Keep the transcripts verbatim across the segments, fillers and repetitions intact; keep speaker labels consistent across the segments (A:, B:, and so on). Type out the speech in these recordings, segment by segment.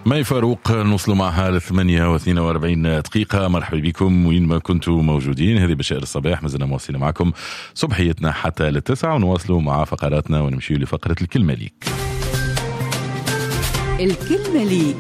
A: مي فاروق نوصل معها لثمانية واثنين وأربعين دقيقة. مرحبا بكم وين ما كنتم موجودين. هذه بشائر الصباح، مازلنا مواصلين معكم صبحيتنا حتى للتسعة، ونواصلوا مع فقراتنا ونمشي لفقرة الكلمة ليك.
B: الكلمة ليك.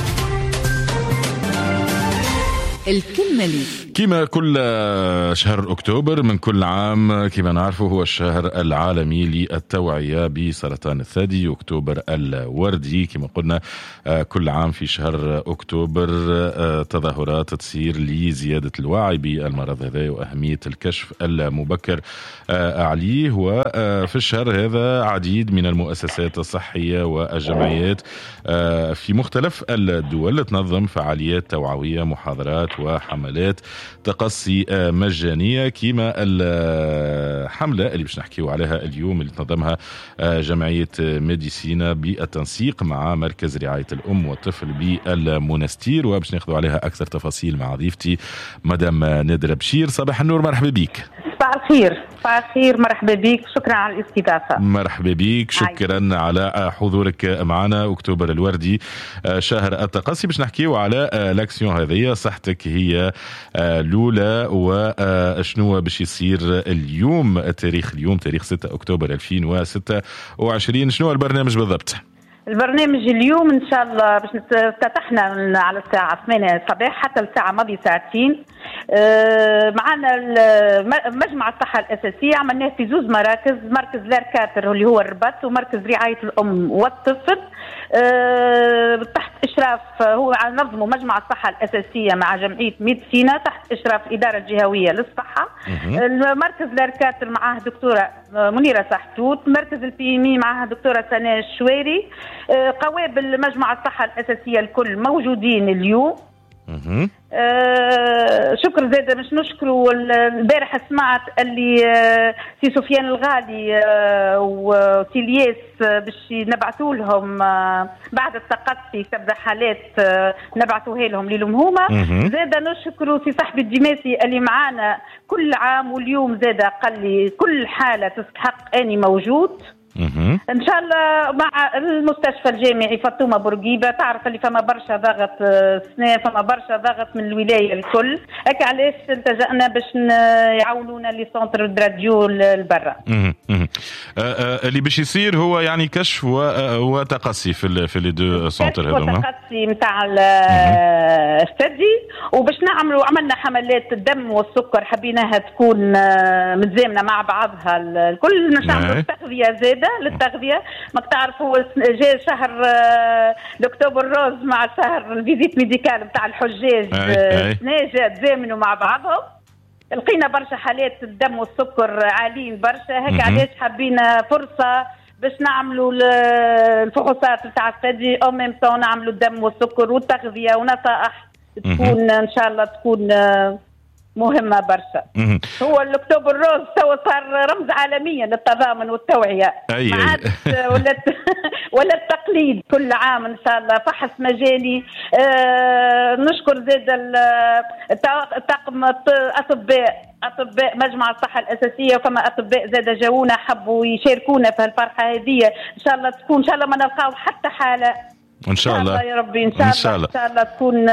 B: الكلمة ليك
A: كما كل شهر أكتوبر من كل عام كما نعرفه هو الشهر العالمي للتوعية بسرطان الثدي، أكتوبر الوردي. كما قلنا كل عام في شهر أكتوبر تظاهرات تصير لزيادة الوعي بالمرض هذا وأهمية الكشف المبكر عليه. وفي الشهر هذا عديد من المؤسسات الصحية والجمعيات في مختلف الدول تنظم فعاليات توعوية، محاضرات وحملات تقصي مجانية، كما الحملة اللي باش نحكيو عليها اليوم اللي تنظمها جمعية ميديسينا بالتنسيق مع مركز رعاية الأم والطفل بالمنستير. وباش ناخذوا عليها أكثر تفاصيل مع ضيفتي مدام نادرة بشير. صباح النور، مرحبا بيك.
C: صباح الخير. صباح الخير، مرحبا بيك، شكرا على الاستضافة.
A: مرحبا بيك، شكرا عاي. على حضورك معنا. أكتوبر الوردي شهر التقصي، باش نحكيو على لاكسيون هذه. صحتك هي الأولى، وشنو باش يصير اليوم؟ التاريخ اليوم تاريخ ستة أكتوبر ألفين وستة وعشرين. شنو البرنامج بالضبط؟
C: البرنامج اليوم ان شاء الله باش افتتحنا على الساعه ثمانية صباح حتى الساعه ماضي ساعتين. معنا مجمع الصحه الاساسيه، عملناه في زوز مراكز، مركز لاركاتر اللي هو الرباط ومركز رعايه الام والطفل تحت اشراف، هو نظمه مجمع الصحه الاساسيه مع جمعيه ميديسينا تحت اشراف الاداره الجهويه للصحه. المركز لاركاتر معاه دكتوره منيره سحتوت، مركز البي ام اي معها دكتوره سناء الشويري. قوابل مجمع الصحه الاساسيه الكل موجودين اليوم. آه شكر زاده باش نشكروا. البارح سمعت اللي آه سي سفيان الغالي آه وسيلياس آه باش نبعثوا لهم آه بعد التقصي كبدا حالات آه نبعثوها لهم للمهومه. زاده نشكروا سي صاحبي الدماسي اللي معانا كل عام، واليوم زاده قال لي كل حاله تستحق اني موجود. ان شاء الله مع المستشفى الجامعي فاطمه بورقيبه. تعرف اللي فما برشا ضغط سنه، فما برشا ضغط من الولايه الكل، هكا علاش التجأنا باش يعاونونا لي سونتر الراديو البرا.
A: اللي باش يصير هو يعني كشف وتقصي في في لي دو سونتر هذوما،
C: تقصي نتاع الثدي، وباش نعملوا عملنا حملات الدم والسكر حبيناها تكون متزامنه مع بعضها الكل. باش نعملوا تغذيه زاده للتغذيه. ما تعرفوا جاء شهر اكتوبر روز مع شهر الفيزيت ميديكال نتاع الحجاج، جاء تزامنوا مع بعضهم. لقينا برشا حالات الدم والسكر عاليين برشا، هيك علاش حبينا فرصه باش نعملوا الفحوصات نتاع الثدي او ميم طون نعملوا الدم والسكر والتغذيه ونصائح تكون ان شاء الله تكون مهمة برشا. هو الأكتوبر روز تو صار رمز عالميا للتضامن والتوعية، ما عاد ولا ولا التقليد. كل عام إن شاء الله فحص مجاني. آه نشكر زاد الطاقم أطباء أطباء مجمع الصحة الأساسية، وفما أطباء زاد جاونا حبوا يشاركونا في هالفرحة هذه. إن شاء الله تكون إن شاء الله ما نلقاو حتى حالة
A: إن شاء الله يا
C: ربي. إن شاء, إن شاء الله إن شاء الله تكون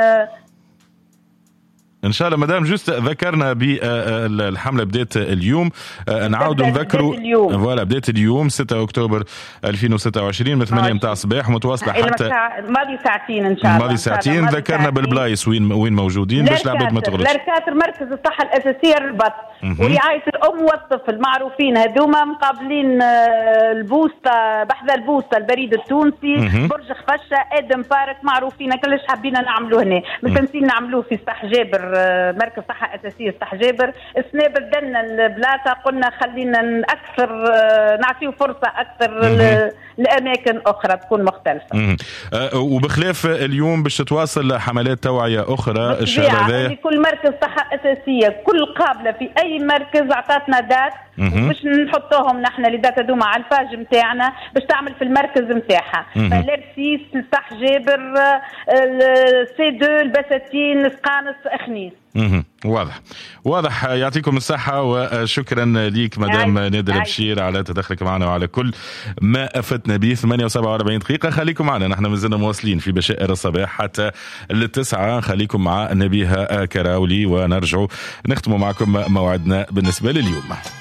A: ان شاء الله. مدام جوست ذكرنا بالحمله بدات اليوم، نعاودوا نذكروا فوالا بدات اليوم ستة أكتوبر ألفين وستة وعشرين من ثمانية متاع الصباح ومتواصله حتى
C: ماضي ساعتين ان شاء الله.
A: ماضي ساعتين. ذكرنا بالبلايص وين وين موجودين باش العباد ما تغلطش.
C: لاركاتر مركز الصحه الاساسيه الرباط ورعايه الام والطفل معروفين هذوما، مقابلين البوسطه بحذا البوسطه البريد التونسي، برج خفشه، ادم بارك، معروفين. كلش حابين نعملوه هنا، متنسين نعملوه في صح جابر مركز صحة أساسية صح جابر. السنة بدلنا البلاطة، قلنا خلينا أكثر نعطيه فرصة أكثر لأماكن أخرى تكون مختلفة.
A: أه وبخلاف اليوم باش تواصل حملات توعية أخرى الشهر هذا.
C: كل مركز صحة أساسية كل قابلة في أي مركز أعطتنا دات باش نحطوهم نحن لذات هذوما على الباج نتاعنا باش تعمل في المركز نتاعها. فالارسيس، الصح جابر، سي دو، البساتين، سقانس، اخنيس.
A: اها واضح واضح. يعطيكم الصحة وشكرا ليك مدام نادر بشير على تدخلك معنا وعلى كل ما أفتنا به. ثمانية وسبعة وأربعين دقيقة، خليكم معنا، نحن مازلنا مواصلين في بشائر الصباح حتى التسعة. خليكم مع نبيها كراولي ونرجع نختم معكم موعدنا بالنسبة لليوم.